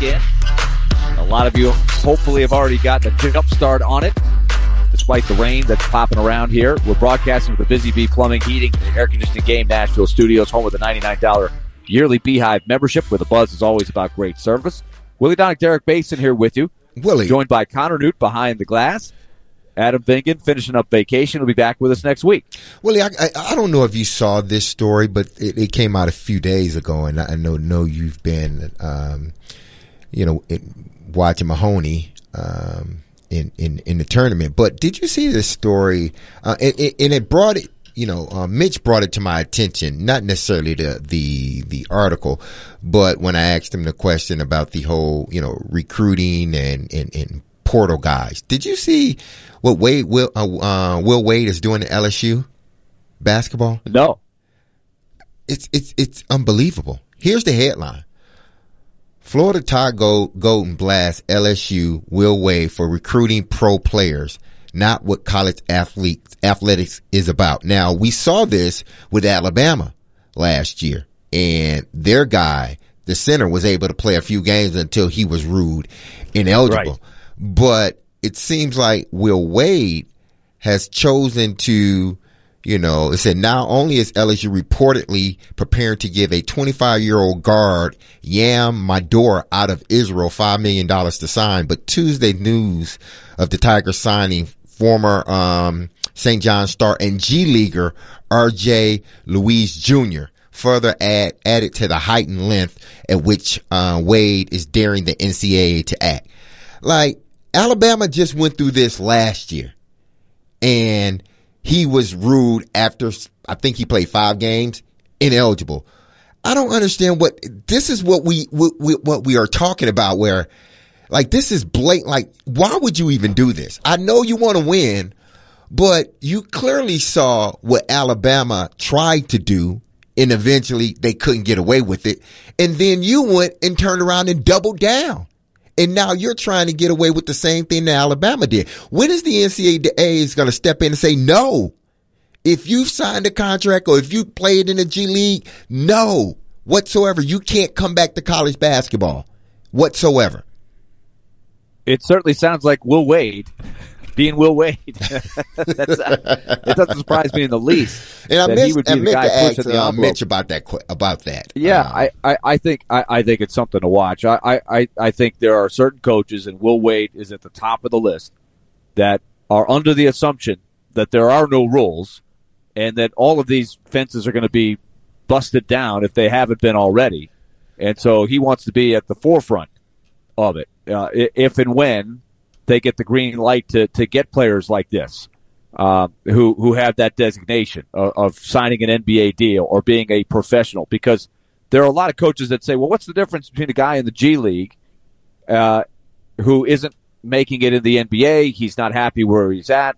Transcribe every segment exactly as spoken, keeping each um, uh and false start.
weekend. A lot of you hopefully have already got the jump start on it, despite the rain that's popping around here. We're broadcasting from the Busy Bee Plumbing, Heating, and Air Conditioning Game Nashville Studios, home with a ninety-nine dollars yearly Beehive membership, where the buzz is always about great service. Willie Donick, Derek Basin here with you. Willie. Joined by Connor Newt behind the glass. Adam Vingan finishing up vacation will be back with us next week. Willie, I, I, I don't know if you saw this story, but it, it came out a few days ago, and I know know you've been, um, you know, it, watching Mahoney um, in, in in the tournament. But did you see this story? Uh, and, and it brought it. You know, uh, Mitch brought it to my attention, not necessarily the, the, the article, but when I asked him the question about the whole, you know, recruiting and, and, and portal guys. Did you see what Wade, Will, uh, uh, Will Wade is doing at L S U basketball? No. It's, it's, it's unbelievable. Here's the headline. Florida Tide Gold, Golden blast L S U Will Wade for recruiting pro players. Not what college athletes, athletics is about. Now, we saw this with Alabama last year, and their guy, the center, was able to play a few games until he was ruled ineligible. Right. But it seems like Will Wade has chosen to, you know, it said not only is L S U reportedly preparing to give a twenty-five-year-old guard, Yam Mador, out of Israel five million dollars to sign, but Tuesday news of the Tigers signing former um Saint John star and G Leaguer R J Luis Junior further add, added to the heightened length at which uh, Wade is daring the N C double A to act. Like, Alabama just went through this last year, and he was ruled after, I think he played five games, ineligible. I don't understand what, this is what we, what we, what we are talking about, where, like, this is blatant. Like, why would you even do this? I know you want to win, but you clearly saw what Alabama tried to do, and eventually they couldn't get away with it. And then you went and turned around and doubled down. And now you're trying to get away with the same thing that Alabama did. When is the N C double A is going to step in and say, no, if you've signed a contract or if you played in the G League, no, whatsoever, you can't come back to college basketball whatsoever. It certainly sounds like Will Wade being Will Wade. That's, uh, it doesn't surprise me in the least. And I that meant, he would be I the meant guy to ask pushing the uh, envelope. Mitch about that. About that. Yeah, uh, I, I, I think I, I think it's something to watch. I, I, I think there are certain coaches, and Will Wade is at the top of the list, that are under the assumption that there are no rules and that all of these fences are going to be busted down if they haven't been already. And so he wants to be at the forefront of it, uh, if and when they get the green light to, to get players like this, uh, who who have that designation of, of signing an N B A deal or being a professional. Because there are a lot of coaches that say, well, what's the difference between a guy in the G League uh, who isn't making it in the N B A, he's not happy where he's at,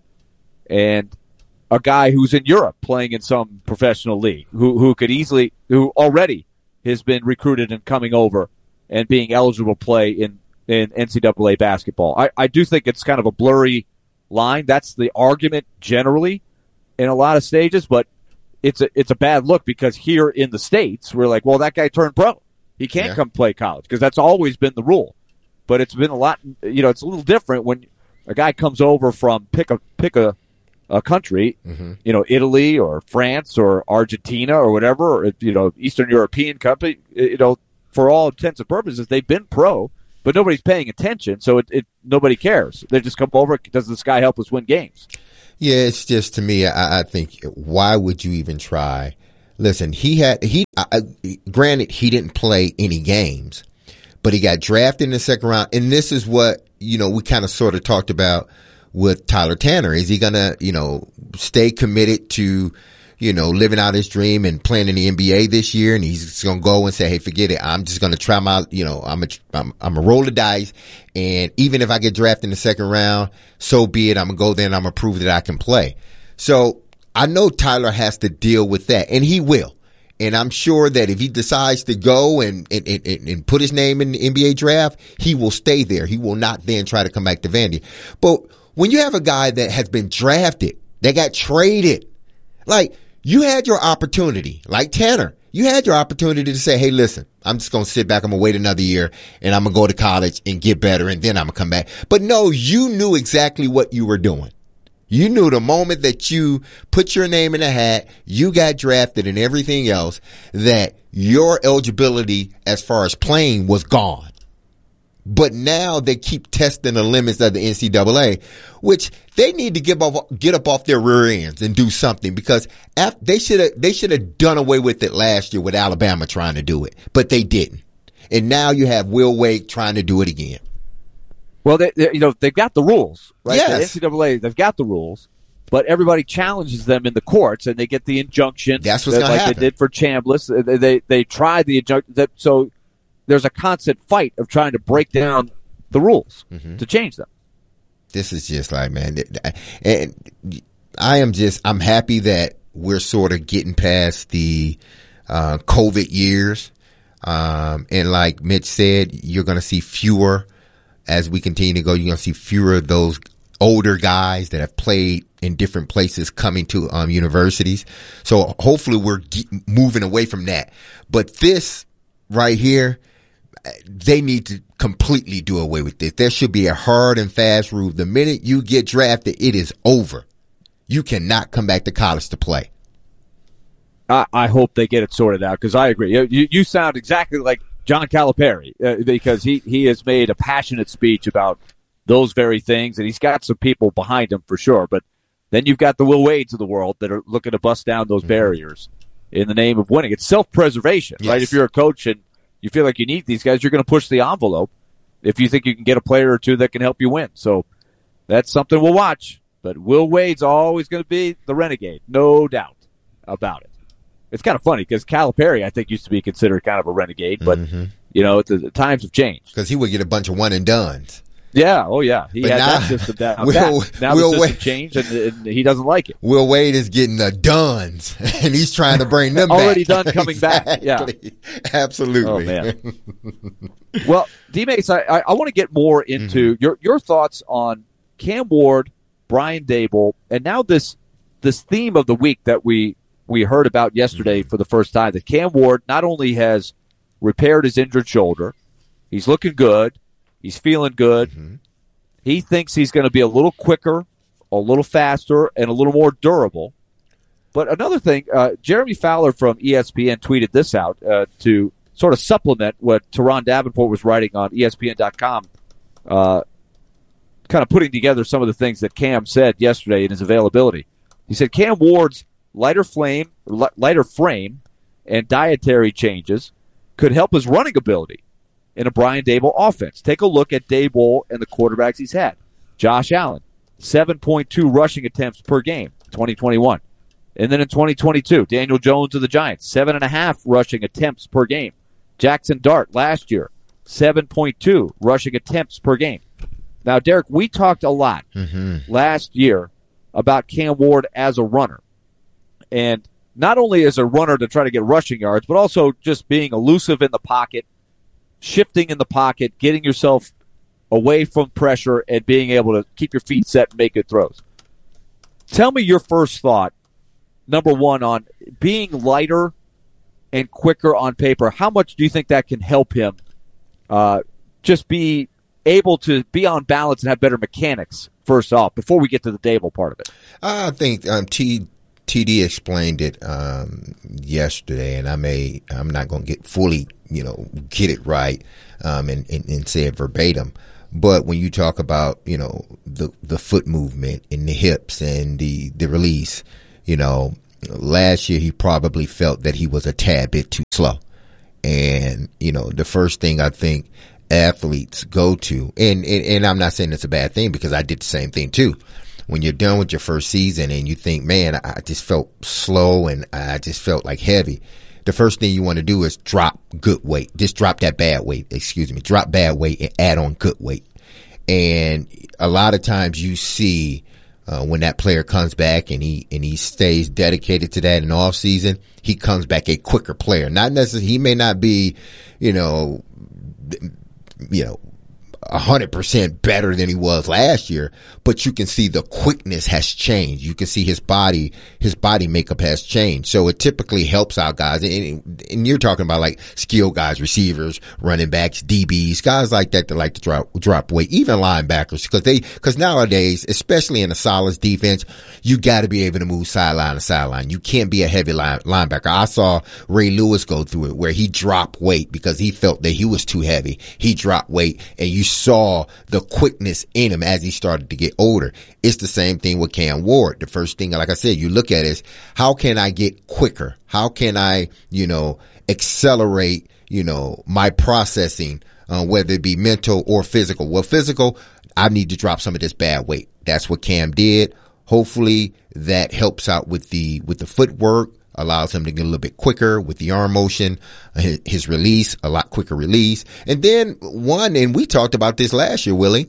and a guy who's in Europe playing in some professional league, who who could easily, who already has been recruited and coming over and being eligible to play in, in N C double A basketball. I, I do think it's kind of a blurry line. That's the argument generally in a lot of stages, but it's a, it's a bad look because here in the States, we're like, well, that guy turned pro. He can't yeah. come play college because that's always been the rule. But it's been a lot, you know, it's a little different when a guy comes over from pick a, pick a, a country, mm-hmm. you know, Italy or France or Argentina or whatever, or, you know, Eastern European company, you know, for all intents and purposes, they've been pro, but nobody's paying attention, so it, it nobody cares. They just come over. Does this guy help us win games? Yeah, it's just, to me, I, I think, why would you even try? Listen, he had, he, I, granted, he didn't play any games, but he got drafted in the second round, and this is what, you know, we kind of sort of talked about with Tyler Tanner. Is he going to, you know, stay committed to, you know, living out his dream and playing in the N B A this year, and he's going to go and say, hey, forget it. I'm just going to try my, you know, I'm a, I'm, I'm a roll the dice, and even if I get drafted in the second round, so be it. I'm going to go there and I'm going to prove that I can play. So I know Tyler has to deal with that, and he will. And I'm sure that if he decides to go and, and, and, and put his name in the N B A draft, he will stay there. He will not then try to come back to Vandy. But when you have a guy that has been drafted, that got traded, like, you had your opportunity, like Tanner. You had your opportunity to say, hey, listen, I'm just going to sit back. I'm going to wait another year and I'm going to go to college and get better. And then I'm going to come back. But no, you knew exactly what you were doing. You knew the moment that you put your name in a hat, you got drafted and everything else, that your eligibility as far as playing was gone. But now they keep testing the limits of the N C double A, which they need to get off, get up off their rear ends and do something, because after, they should have they should have done away with it last year with Alabama trying to do it, but they didn't. And now you have Will Wade trying to do it again. Well, they, they, you know, they've got the rules, right? Yes. The N C double A, they've got the rules, but everybody challenges them in the courts, and they get the injunction. That's what's going to like happen. They did for Chambliss. They they, they tried the injunction. That, so there's a constant fight of trying to break down the rules mm-hmm. to change them. This is just like, man, and I am just, I'm happy that we're sort of getting past the uh, COVID years. Um, and like Mitch said, you're going to see fewer as we continue to go. You're going to see fewer of those older guys that have played in different places coming to um, universities. So hopefully we're ge- moving away from that. But this right here, they need to completely do away with this. There should be a hard and fast rule. The minute you get drafted, it is over. You cannot come back to college to play. I, I hope they get it sorted out, because I agree. You, you sound exactly like John Calipari, uh, because he, he has made a passionate speech about those very things, and he's got some people behind him for sure. But then you've got the Will Wades of the world that are looking to bust down those mm-hmm. barriers in the name of winning. It's self-preservation, yes. right? If you're a coach and you feel like you need these guys, you're going to push the envelope if you think you can get a player or two that can help you win. So that's something we'll watch. But Will Wade's always going to be the renegade, no doubt about it. It's kind of funny because Calipari, I think, used to be considered kind of a renegade, but, mm-hmm. you know, the, the times have changed. Because he would get a bunch of one-and-dones. Yeah, oh yeah. He but had now, that system down. Will, now Will the system Wade, changed, and, and he doesn't like it. Will Wade is getting the duns, and he's trying to bring them Already back. done coming exactly. back. Yeah. Absolutely. Oh, man. Well, D-Mace, I, I, I want to get more into mm-hmm. your, your thoughts on Cam Ward, Brian Daboll, and now this this theme of the week that we, we heard about yesterday mm-hmm. for the first time, that Cam Ward not only has repaired his injured shoulder, he's looking good, he's feeling good, mm-hmm. he thinks he's going to be a little quicker, a little faster, and a little more durable. But another thing, uh, Jeremy Fowler from E S P N tweeted this out uh, to sort of supplement what Teron Davenport was writing on E S P N dot com, uh, kind of putting together some of the things that Cam said yesterday in his availability. He said Cam Ward's lighter flame, lighter frame and dietary changes could help his running ability in a Brian Daboll offense. Take a look at Daboll and the quarterbacks he's had. Josh Allen, seven point two rushing attempts per game, twenty twenty-one. And then in twenty twenty-two, Daniel Jones of the Giants, seven point five rushing attempts per game. Jackson Dart last year, seven point two rushing attempts per game. Now, Derek, we talked a lot mm-hmm. last year about Cam Ward as a runner. And not only as a runner to try to get rushing yards, but also just being elusive in the pocket, shifting in the pocket, getting yourself away from pressure, and being able to keep your feet set and make good throws. Tell me your first thought, number one, on being lighter and quicker on paper. How much do you think that can help him uh, just be able to be on balance and have better mechanics, first off, before we get to the Daboll part of it? I think um, T. T D explained it um, yesterday, and I may I'm not going to get fully, you know, get it right um, and, and, and say it verbatim. But when you talk about, you know, the the foot movement and the hips and the the release, you know, last year he probably felt that he was a tad bit too slow, and you know, the first thing I think athletes go to, and and, and I'm not saying it's a bad thing because I did the same thing too. When you're done with your first season and you think, man, I just felt slow and I just felt like heavy, the first thing you want to do is drop good weight. Just drop that bad weight, excuse me, drop bad weight and add on good weight. And a lot of times you see uh, when that player comes back and he and he stays dedicated to that in off season, he comes back a quicker player. Not necessarily, he may not be, you know, you know, a hundred percent better than he was last year, but you can see the quickness has changed. You can see his body, his body makeup has changed. So it typically helps out guys. And, and you're talking about like skill guys, receivers, running backs, D Bs, guys like that that like to drop, drop weight, even linebackers, because they, because nowadays, especially in a solid defense, you got to be able to move sideline to sideline. You can't be a heavy line, linebacker. I saw Ray Lewis go through it where he dropped weight because he felt that he was too heavy. He dropped weight, and you saw the quickness in him as he started to get older. It's the same thing with Cam Ward. The first thing, like I said, you look at is how can I get quicker? How can I, you know, accelerate, you know, my processing, uh, whether it be mental or physical. Well, physical, I need to drop some of this bad weight. That's what Cam did. Hopefully that helps out with the, with the footwork, allows him to get a little bit quicker with the arm motion, his, his release, a lot quicker release. And then one, and we talked about this last year, Willie,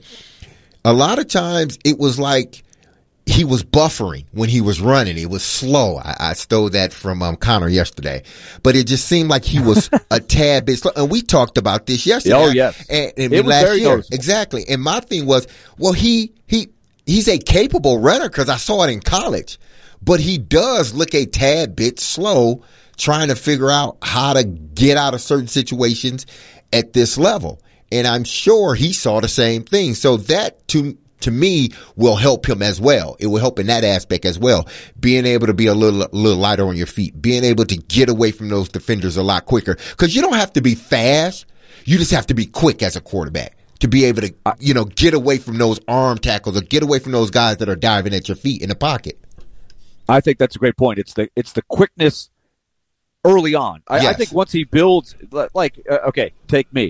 a lot of times it was like he was buffering when he was running. It was slow. I, I stole that from um, Connor yesterday, but it just seemed like he was a tad bit slow. And we talked about this yesterday. Oh, yes. And, and it was last very year. noticeable. Exactly. And my thing was, well, he, he, he's a capable runner because I saw it in college. But he does look a tad bit slow trying to figure out how to get out of certain situations at this level. And I'm sure he saw the same thing. So that to, to me will help him as well. It will help in that aspect as well. Being able to be a little, a little lighter on your feet, being able to get away from those defenders a lot quicker. Cause you don't have to be fast. You just have to be quick as a quarterback to be able to, you know, get away from those arm tackles or get away from those guys that are diving at your feet in the pocket. I think that's a great point. It's the it's the quickness early on. I, yes. I think once he builds, like, uh, okay, take me,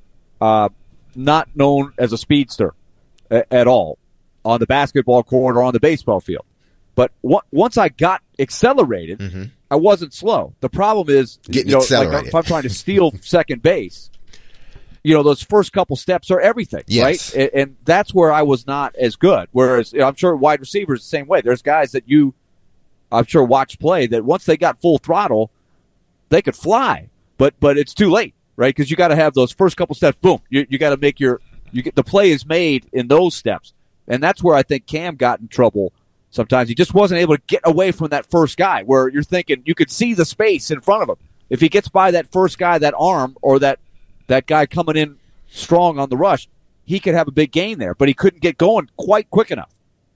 uh, not known as a speedster a, at all on the basketball court or on the baseball field. But w- once I got accelerated, mm-hmm. I wasn't slow. The problem is, getting you know, accelerated. Like if I'm trying to steal second base, you know, those first couple steps are everything, yes. right? And, and that's where I was not as good. Whereas you know, I'm sure wide receivers the same way. There's guys that you. I'm sure watch play that once they got full throttle, they could fly, but but it's too late, right? Because you got to have those first couple steps. Boom, you you got to make your you get the play is made in those steps, and that's where I think Cam got in trouble. Sometimes he just wasn't able to get away from that first guy. Where you're thinking you could see the space in front of him. If he gets by that first guy, that arm or that that guy coming in strong on the rush, he could have a big gain there, but he couldn't get going quite quick enough.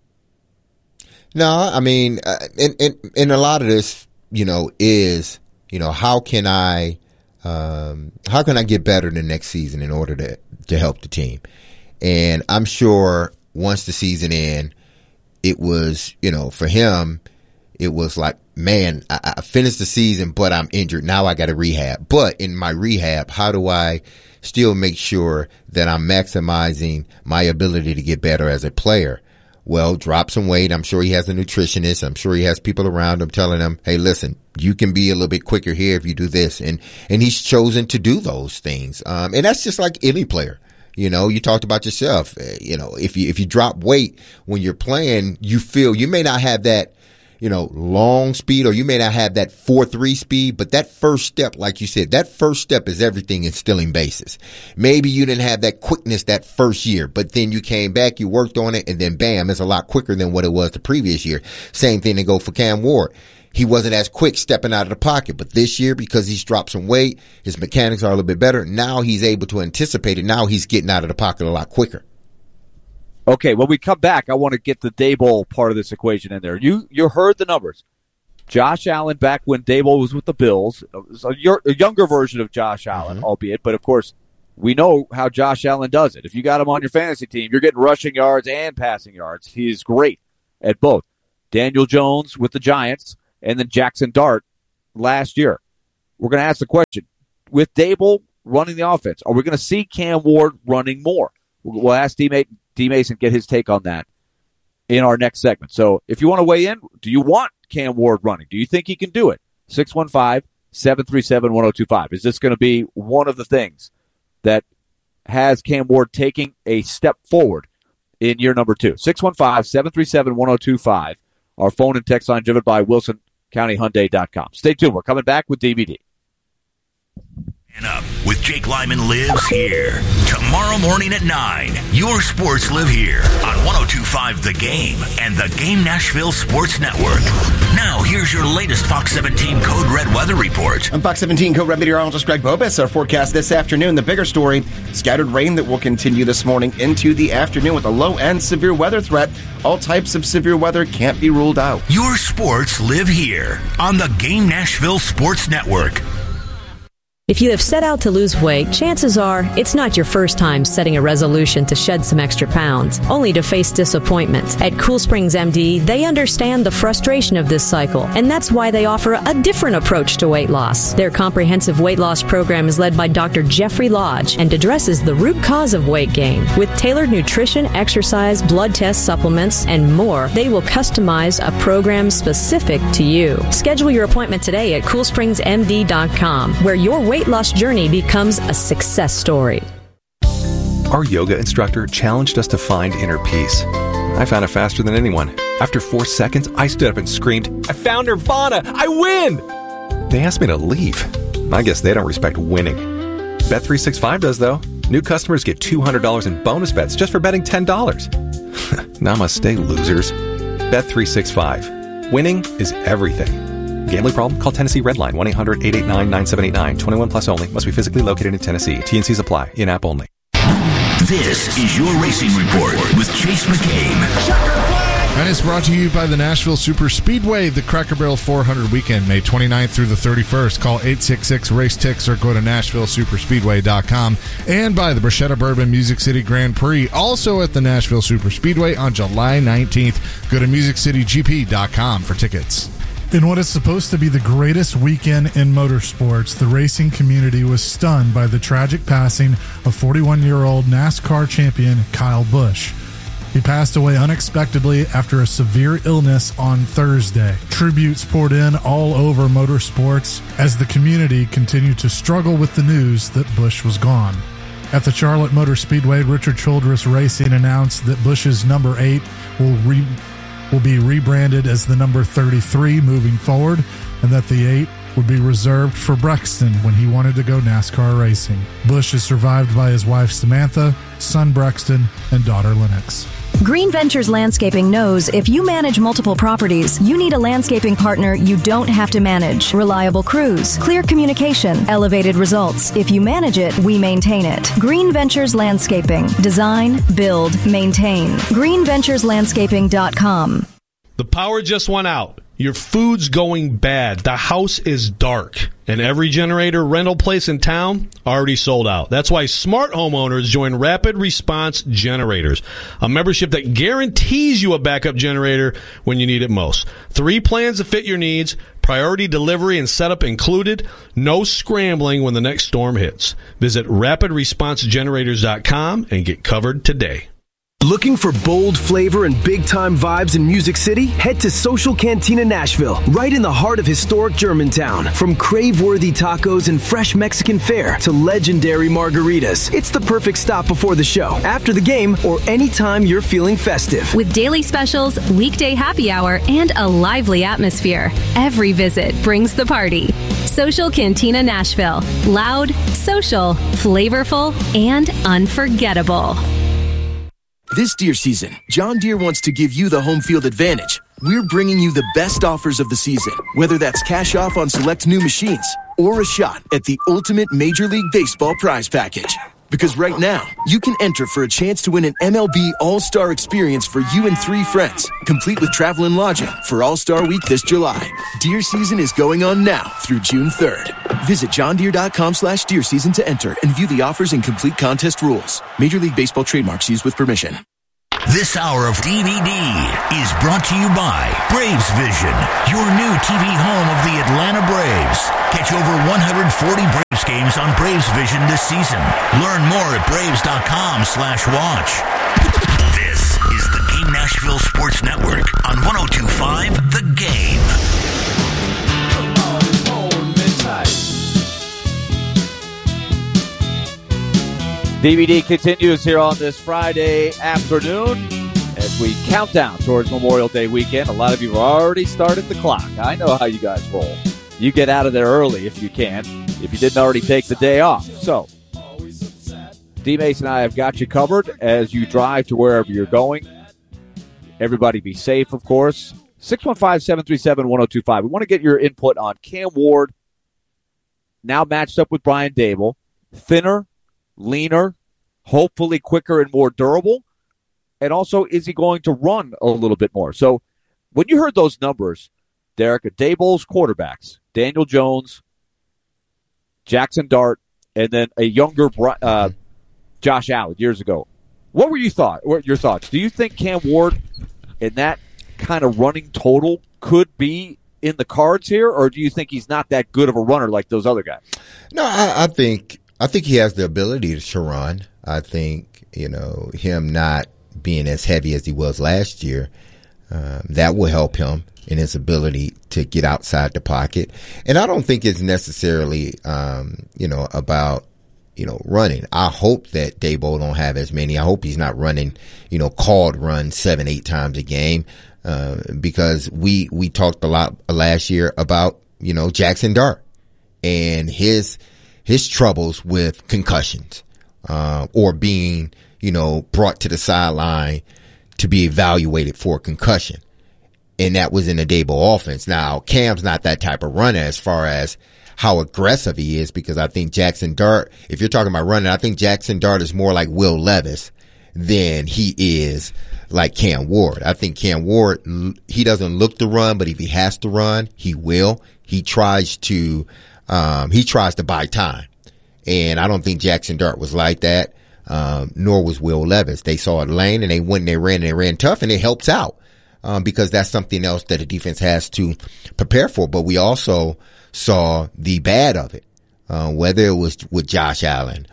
No, I mean, uh, and, and, and a lot of this, you know, is, you know, how can I, um, how can I get better the next season in order to, to help the team? And I'm sure once the season end, it was, you know, for him, it was like, man, I, I finished the season, but I'm injured. Now I got to rehab. But in my rehab, how do I still make sure that I'm maximizing my ability to get better as a player? Well, drop some weight. I'm sure he has a nutritionist. I'm sure he has people around him telling him, hey, listen, you can be a little bit quicker here if you do this. And, and he's chosen to do those things. Um, and that's just like any player. You know, you talked about yourself. You know, if you, if you drop weight when you're playing, you feel you may not have that, you know, long speed, or you may not have that four three speed, but that first step, like you said, that first step is everything in stealing bases. Maybe you didn't have that quickness that first year, but then you came back, you worked on it, and then bam, it's a lot quicker than what it was the previous year. Same thing to go for Cam Ward. He wasn't as quick stepping out of the pocket, but this year, because he's dropped some weight, his mechanics are a little bit better. Now he's able to anticipate it. Now he's getting out of the pocket a lot quicker. Okay, when we come back, I want to get the Daboll part of this equation in there. You you heard the numbers. Josh Allen back when Daboll was with the Bills, a, a younger version of Josh Allen, mm-hmm. albeit, but of course, we know how Josh Allen does it. If you got him on your fantasy team, you're getting rushing yards and passing yards. He's great at both. Daniel Jones with the Giants, and then Jackson Dart last year. We're going to ask the question, with Daboll running the offense, are we going to see Cam Ward running more? We'll ask D. D. Mason get his take on that in our next segment. So if you want to weigh in, do you want Cam Ward running? Do you think he can do it? six one five, seven three seven, one oh two five. Is this going to be one of the things that has Cam Ward taking a step forward in year number two? six one five, seven three seven, one oh two five. Our phone and text line driven by Wilson County Hyundai dot com. Stay tuned. We're coming back with D V D. And up. with Jake Lyman lives here. Tomorrow morning at nine, your sports live here on one oh two point five The Game and The Game Nashville Sports Network. Now, here's your latest Fox seventeen Code Red weather report. I'm Fox seventeen Code Red meteorologist Greg Bobus. Our forecast this afternoon, the bigger story, scattered rain that will continue this morning into the afternoon with a low-end severe weather threat. All types of severe weather can't be ruled out. Your sports live here on The Game Nashville Sports Network. If you have set out to lose weight, chances are it's not your first time setting a resolution to shed some extra pounds, only to face disappointment. At Cool Springs M D, they understand the frustration of this cycle, and that's why they offer a different approach to weight loss. Their comprehensive weight loss program is led by Doctor Jeffrey Lodge and addresses the root cause of weight gain. With tailored nutrition, exercise, blood tests, supplements, and more, they will customize a program specific to you. Schedule your appointment today at cool springs m d dot com, where your weight weight loss journey becomes a success story. Our yoga instructor challenged us to find inner peace. I found it faster than anyone. After four seconds, I stood up and screamed, "I found Nirvana! I win!" They asked me to leave. I guess they don't respect winning. Bet three sixty-five does, though. New customers get two hundred dollars in bonus bets just for betting ten dollars. Namaste, losers. Bet three sixty-five. Winning is everything. Gambling problem? Call Tennessee Redline, one eight hundred eight eight nine nine seven eight nine. twenty-one plus only. Must be physically located in Tennessee. T and Cs apply. In-app only. This is your Racing Report with Chase McCabe. And it's brought to you by the Nashville Super Speedway, the Cracker Barrel four hundred weekend, May twenty-ninth through the thirty-first. Call eight six six, race ticks or go to nashville super speedway dot com. And by the Bruschetta Bourbon Music City Grand Prix, also at the Nashville Super Speedway on July nineteenth. Go to music city g p dot com for tickets. In what is supposed to be the greatest weekend in motorsports, the racing community was stunned by the tragic passing of forty-one-year-old NASCAR champion Kyle Busch. He passed away unexpectedly after a severe illness on Thursday. Tributes poured in all over motorsports as the community continued to struggle with the news that Busch was gone. At the Charlotte Motor Speedway, Richard Childress Racing announced that Busch's number eight will re- will be rebranded as the number thirty-three moving forward, and that the eight would be reserved for Brexton when he wanted to go NASCAR racing. Busch is survived by his wife Samantha, son Brexton, and daughter Lennox. Green Ventures Landscaping knows if you manage multiple properties, you need a landscaping partner you don't have to manage. Reliable crews, clear communication, elevated results. If you manage it, we maintain it. Green Ventures Landscaping. Design, build, maintain. green ventures landscaping dot com. The power just went out. Your food's going bad. The house is dark. And every generator rental place in town already sold out. That's why smart homeowners join Rapid Response Generators, a membership that guarantees you a backup generator when you need it most. Three plans to fit your needs, priority delivery and setup included, no scrambling when the next storm hits. Visit rapid response generators dot com and get covered today. Looking for bold flavor and big-time vibes in Music City? Head to Social Cantina Nashville, right in the heart of historic Germantown. From crave-worthy tacos and fresh Mexican fare to legendary margaritas, it's the perfect stop before the show, after the game, or anytime you're feeling festive. With daily specials, weekday happy hour, and a lively atmosphere, every visit brings the party. Social Cantina Nashville. Loud, social, flavorful, and unforgettable. This Deere season, John Deere wants to give you the home field advantage. We're bringing you the best offers of the season, whether that's cash off on select new machines or a shot at the ultimate Major League Baseball prize package. Because right now, you can enter for a chance to win an M L B All-Star experience for you and three friends, complete with travel and lodging for All-Star Week this July. Deer season is going on now through June third. Visit john deere dot com slash deer season to enter and view the offers and complete contest rules. Major League Baseball trademarks used with permission. This hour of D V D is brought to you by Braves Vision, your new T V home of the Atlanta Braves. Catch over one hundred forty Braves games on Braves Vision this season. Learn more at braves dot com slash watch. This is the Game Nashville Sports Network on one oh two point five The Game. D V D continues here on this Friday afternoon as we count down towards Memorial Day weekend. A lot of you have already started the clock. I know how you guys roll. You get out of there early if you can, if you didn't already take the day off. So, D-Mace and I have got you covered as you drive to wherever you're going. Everybody be safe, of course. six one five, seven three seven, one oh two five. We want to get your input on Cam Ward, now matched up with Brian Daboll. Thinner, leaner, hopefully quicker and more durable. And also, is he going to run a little bit more? So, when you heard those numbers, Derek, Daboll's quarterbacks, Daniel Jones, Jackson Dart, and then a younger uh, Josh Allen years ago. What were you thought? What your thoughts? Do you think Cam Ward in that kind of running total could be in the cards here, or do you think he's not that good of a runner like those other guys? No, I, I think I think he has the ability to run. I think, you know, him not being as heavy as he was last year, um, that will help him in his ability to get outside the pocket. And I don't think it's necessarily, um, you know, about, you know, running. I hope that Daboll don't have as many. I hope he's not running, you know, called runs seven, eight times a game, uh, because we, we talked a lot last year about, you know, Jackson Dart and his, his troubles with concussions, uh, or being, you know, brought to the sideline to be evaluated for a concussion. And that was in the Daboll offense. Now, Cam's not that type of runner as far as how aggressive he is, because I think Jackson Dart, if you're talking about running, I think Jackson Dart is more like Will Levis than he is like Cam Ward. I think Cam Ward, he doesn't look to run, but if he has to run, he will. He tries to, um, he tries to buy time. And I don't think Jackson Dart was like that. Um, nor was Will Levis. They saw a lane and they went and they ran and they ran tough, and it helps out, um, because that's something else that a defense has to prepare for. But we also saw the bad of it, uh, whether it was with Josh Allen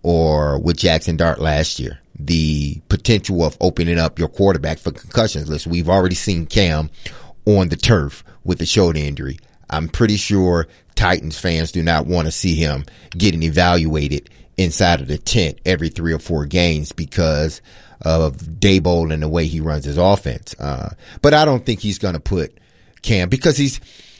or with Jackson Dart last year, the potential of opening up your quarterback for concussions. Listen, we've already seen Cam on the turf with a shoulder injury. I'm pretty sure Titans fans do not want to see him getting evaluated inside of the tent every three or four games because of Daboll and the way he runs his offense. Uh, but I don't think he's going to put Cam, because he's,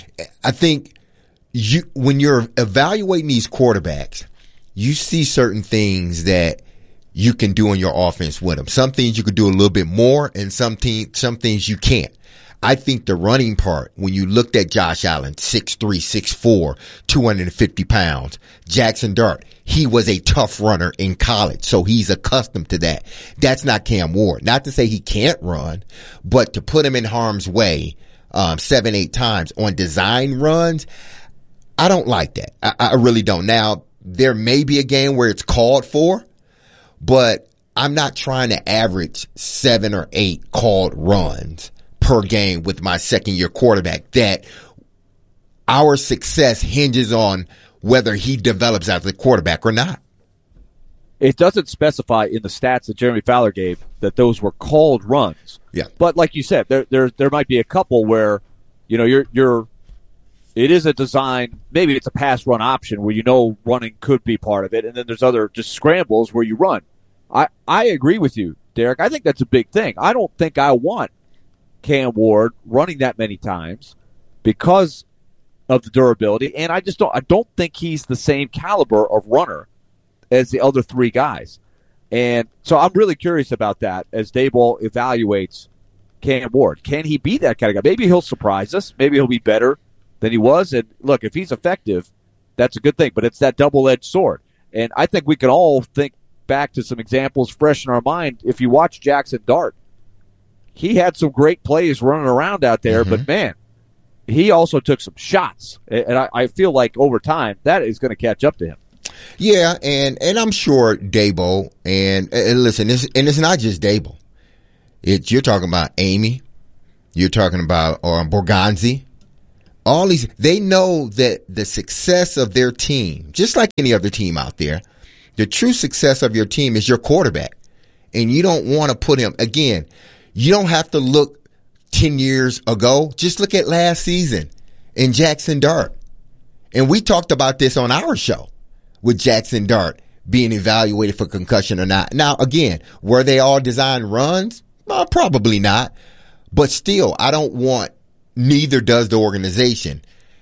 I think you, when you're evaluating these quarterbacks, you see certain things that you can do in your offense with them. Some things you could do a little bit more, and some te- some things you can't. I think the running part, when you looked at Josh Allen, six three, six four, two hundred fifty pounds, Jackson Dart, he was a tough runner in college, so he's accustomed to that. That's not Cam Ward. Not to say he can't run, but to put him in harm's way um, seven, eight times on design runs, I don't like that. I, I really don't. Now, there may be a game where it's called for, but I'm not trying to average seven or eight called runs per game with my second year quarterback. That our success hinges on whether he develops as a quarterback or not. It doesn't specify in the stats that Jeremy Fowler gave that those were called runs. Yeah. But like you said, there there there might be a couple where, you know, you're you're it is a design, maybe it's a pass run option where you know running could be part of it, and then there's other just scrambles where you run. I, I agree with you, Derek. I think that's a big thing. I don't think I want Cam Ward running that many times because of the durability, and I just don't I don't think he's the same caliber of runner as the other three guys. And so I'm really curious about that as Daboll evaluates Cam Ward. Can he be that kind of guy? Maybe he'll surprise us. Maybe he'll be better than he was. And look, if he's effective, that's a good thing. But it's that double-edged sword. And I think we can all think back to some examples fresh in our mind. If you watch Jackson Dart, he had some great plays running around out there, mm-hmm. but man, he also took some shots. And I, I feel like over time, that is going to catch up to him. Yeah, and, and I'm sure Daboll, and, and listen, it's, and it's not just Daboll. It's, you're talking about Amy, you're talking about or Borgonzi. All these, they know that the success of their team, just like any other team out there, the true success of your team is your quarterback. And you don't want to put him, again, you don't have to look ten years ago. Just look at last season in Jackson Dart. And we talked about this on our show with Jackson Dart being evaluated for concussion or not. Now, again, were they all designed runs? Well, probably not. But still, I don't want, neither does the organization,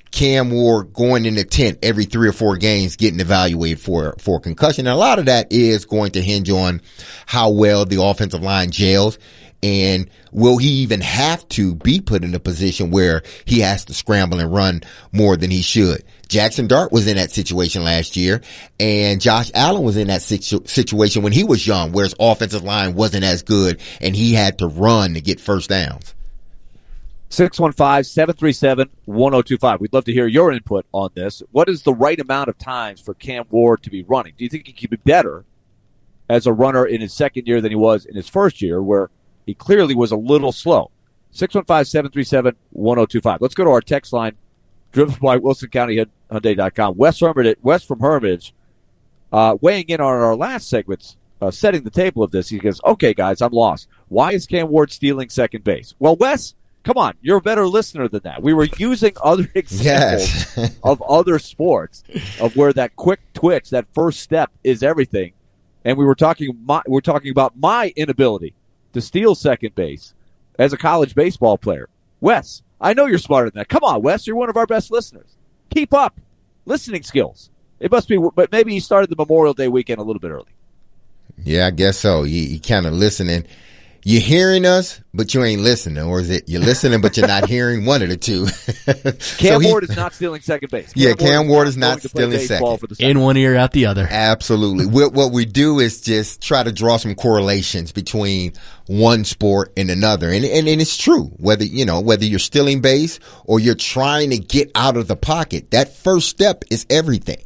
Cam Ward going in the tent every three or four games getting evaluated for, for concussion. And a lot of that is going to hinge on how well the offensive line gels. And will he even have to be put in a position where he has to scramble and run more than he should? Jackson Dart was in that situation last year, and Josh Allen was in that situ- situation when he was young, where his offensive line wasn't as good and he had to run to get first downs. six one five, seven three seven, one oh two five. We'd love to hear your input on this. What is the right amount of times for Cam Ward to be running? Do you think he could be better as a runner in his second year than he was in his first year, where he clearly was a little slow? six one five, seven three seven, one oh two five. Let's go to our text line, driven by Wilson County Hyundai dot com. Wes, Hermitage, Wes from Hermitage, uh, weighing in on our last segments, uh, setting the table of this. He goes, okay, guys, I'm lost. Why is Cam Ward stealing second base? Well, Wes, come on, you're a better listener than that. We were using other examples Yes. of other sports, of where that quick twitch, that first step is everything. And we were talking, my, we're talking about my inability to steal second base as a college baseball player. Wes, I know you're smarter than that. Come on, Wes, you're one of our best listeners. Keep up. Listening skills. It must be, but maybe you started the Memorial Day weekend a little bit early. Yeah, I guess so. You, you kind of listening. You're hearing us, but you ain't listening. Or is it you're listening, but you're not hearing? One of the two. Cam so he, Ward is not stealing second base. Cam yeah, Cam Ward is not, not stealing second. In one ear, out the other. Absolutely. what, what we do is just try to draw some correlations between one sport and another. And, and, and it's true. Whether, you know, whether you're stealing base or you're trying to get out of the pocket, that first step is everything.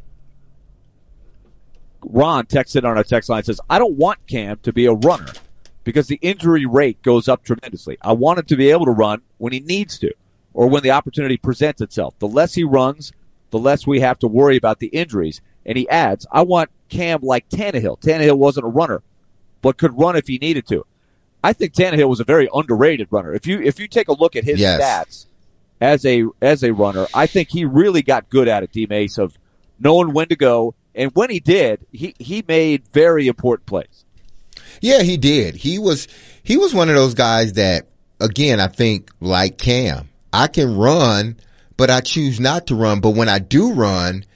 Ron texted on our text line, says, I don't want Cam to be a runner because the injury rate goes up tremendously. I want him to be able to run when he needs to or when the opportunity presents itself. The less he runs, the less we have to worry about the injuries. And he adds, I want Cam like Tannehill. Tannehill wasn't a runner, but could run if he needed to. I think Tannehill was a very underrated runner. If you if you take a look at his yes. stats as a as a runner, I think he really got good at it, D. Mace, of knowing when to go. And when he did, he, he made very important plays. Yeah, he did. He was he was one of those guys that, again, I think like Cam, I can run, but I choose not to run. But when I do run,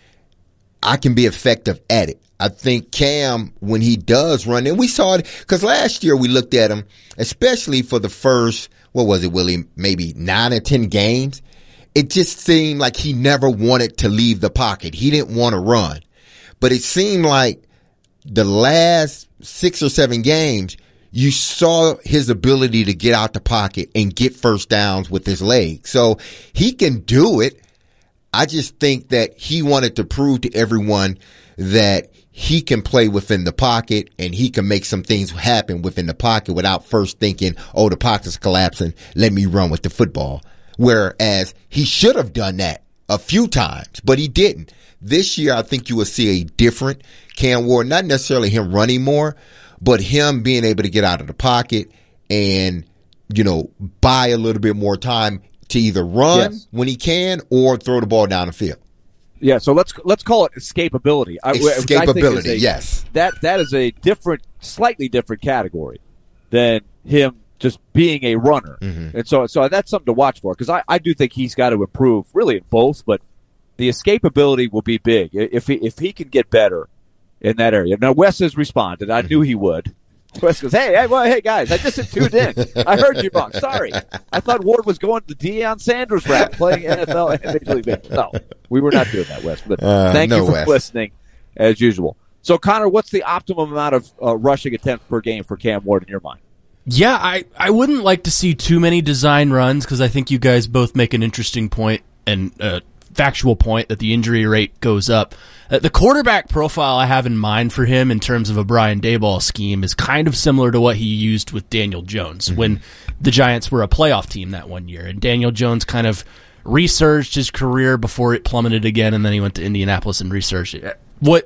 I can be effective at it. I think Cam, when he does run, and we saw it, because last year we looked at him, especially for the first, what was it, Willie, maybe nine or ten games. It just seemed like he never wanted to leave the pocket. He didn't want to run. But it seemed like the last six or seven games, you saw his ability to get out the pocket and get first downs with his legs. So he can do it. I just think that he wanted to prove to everyone that he can play within the pocket and he can make some things happen within the pocket without first thinking, oh, the pocket's collapsing, let me run with the football. Whereas he should have done that a few times, but he didn't. This year, I think you will see a different Cam Ward, not necessarily him running more, but him being able to get out of the pocket and, you know, buy a little bit more time to either run yes. when he can or throw the ball down the field. Yeah, so let's let's call it escapability. Escapability, I think a, yes. That that is a different, slightly different category than him just being a runner. Mm-hmm. And so so that's something to watch for, because I, I do think he's got to improve really in both, but the escapability will be big if he, if he can get better in that area. Now, Wes has responded. I knew he would. Wes goes, hey, hey, well, hey, guys, I just tuned in. I heard you wrong. Sorry. I thought Ward was going to the Deion Sanders route, playing N F L and Major League Baseball. No, we were not doing that, Wes. But uh, thank no, you for Wes. listening, as usual. So, Connor, what's the optimum amount of uh, rushing attempts per game for Cam Ward in your mind? Yeah, I, I wouldn't like to see too many design runs, because I think you guys both make an interesting point and uh, factual point that the injury rate goes up. Uh, the quarterback profile I have in mind for him in terms of a Brian Daboll scheme is kind of similar to what he used with Daniel Jones mm-hmm. when the Giants were a playoff team that one year. And Daniel Jones kind of resurged his career before it plummeted again, and then he went to Indianapolis and resurged it. What